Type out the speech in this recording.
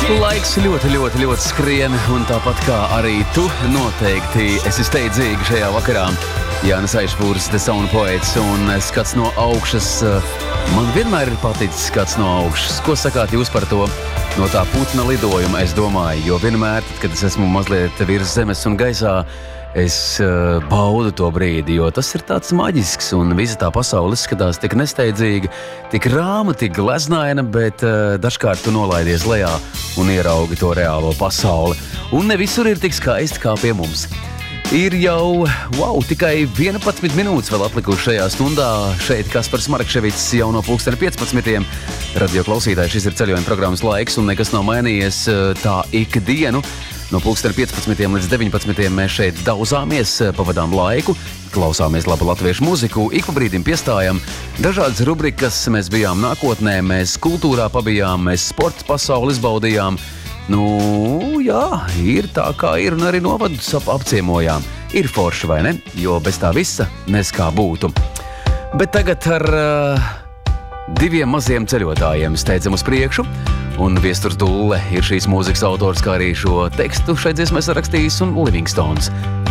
Laiks ļoti skrien, un tāpat kā arī tu noteikti esi steidzīgi šajā vakarā. Jānis Aišpūrs, The Sound Poets, un skats no augšas. Man vienmēr ir paticis skats no augšas. Ko sakāt jūs par to? No tā putna lidojuma, es domāju, jo vienmēr, kad es esmu mazliet virs zemes un gaisā, es baudu to brīdi, jo tas ir tāds maģisks, un visa tā pasaule izskatās tik nesteidzīga, tik rāma, tik gleznaina, bet dažkārt tu nolaidies lejā un ieraugi to reālo pasauli. Un ne visur ir tik skaisti kā pie mums. Ir jau, tikai 11 minūtes vēl atlikuši šajā stundā. Šeit Kaspars Markševics jau no 15. Radio klausītāji, šis ir ceļojuma programmas laiks, un nekas nav mainījies tā ikdienu. No 15. līdz 19. mēs šeit dauzāmies, pavadām laiku, klausāmies labu latviešu muziku, ik pa brīdim piestājam dažādas rubrikas, mēs bijām nākotnē, mēs kultūrā pabijām, mēs sporta pasauli izbaudījām. Nu, jā, ir tā kā ir, un arī novadus apciemojām. Ir forši, vai ne? Jo bez tā visa neskā būtu. Bet tagad ar diviem maziem ceļotājiem steidzam uz priekšu. Un Viesturs Dulle ir šīs mūzikas autors, kā arī šo tekstu šeit dziesmai sarakstījis, un Livingstones